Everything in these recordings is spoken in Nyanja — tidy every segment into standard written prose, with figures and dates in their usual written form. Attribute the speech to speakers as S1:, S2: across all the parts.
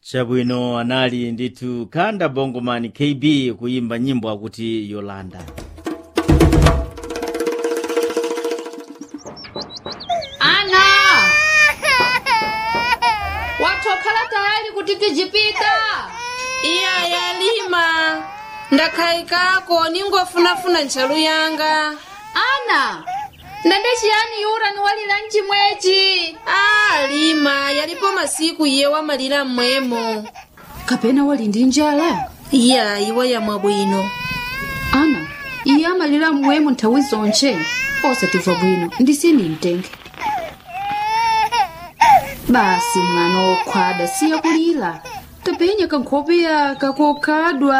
S1: Chabwino anali nditu Kanda Bongomani KB kuimba nyimbo akuti Yolanda.
S2: Ana! Watokhala tayari kuti tijipita?
S3: Iya yalima. Ndakhaikako ningofunafuna ntchalu yanga.
S2: Ana! Ndende chiyani yura niwalira mchimwechi?
S3: Lima, yalipo masiku iye wamalira mmwemo.
S2: Kapena wali ndi njala?
S3: Iya, iwa yamwa bwino.
S2: Ana, iye amalira mmwemo nthawi zonche. Osatimva bwino, ndisini mtenge. Basi mwana wokhwada siya kulira. Tapenya kankhope yaka kokhadwa.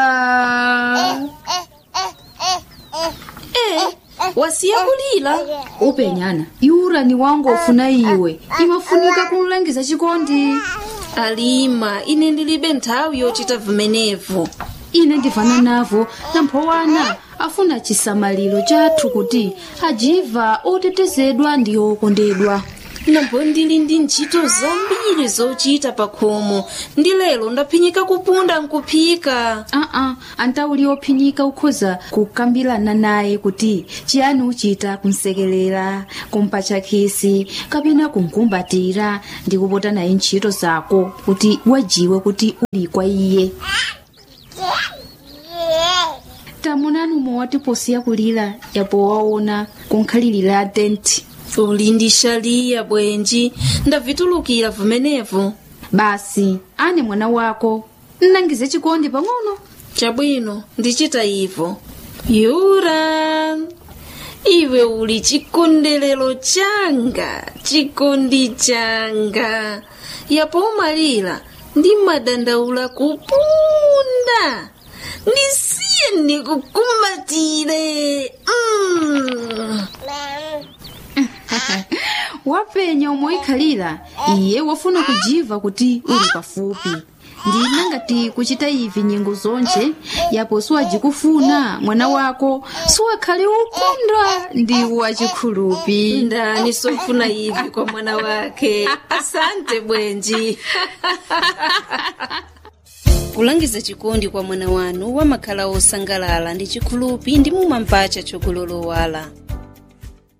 S3: Wasiya kulira?
S2: Upenyana, yura ni wangu ofuna iwe. Imafunika kumulangiza chikondi.
S3: Alima, ine ndilibe nthawi yochita vimenevo.
S2: Ine ndivana navo namphowana afuna chisamaliro chathu kuti ajiva otetezedwa ndi okondedwa.
S3: Nambo ndili ndi ntchito zambiri zochita pakhomo. Ndi lero ndaphinyika kupunda nkuphika.
S2: Antauli ophinyika ukhoza kukambirana naye kuti chiyani uchita kumsekelera, kumpatcha khisi, kapena kumkumbatira ndi kupota naye ntchito zako kuti wajiwe kuti uli kwa iye. Tamunanu mowati posiya kulira yapo waona kunkhalirira tenti.
S3: Uli ndi shaliya bwenji, ndavitulukira vimenevo.
S2: Basi, ane mwana wako, nnangize chikondi pang'ono.
S3: Chabwino, ndichita ivo. Yura, iwe uli chikondelero changa, chikondi changa. Yapo umalira, ndi madandaula kupunda. Ndisiye ndikukumbatire.
S2: Wapenya umoikhalira, iye wafuna kujiva kuti uli pafupi. Ndina ngati kuchita ivi nyengo zonche, yapo siwajikufuna mwana wako, siwakhale ukondwa ndi wachikhulupi.
S3: Ndani sofuna ivi kwa mwana wake. Asante bwenji. Kulangiza chikondi kwa mwana wanu wamakhala osangalala ndi chikhulupi ndi mumamvacha chokulolowala.